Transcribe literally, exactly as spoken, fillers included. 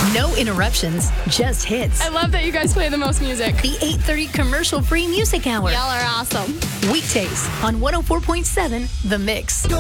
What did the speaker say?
No interruptions, just hits. I love that you guys play the most music. The eight thirty commercial-free music hour. Y'all are awesome. Weekdays on one oh four point seven The Mix.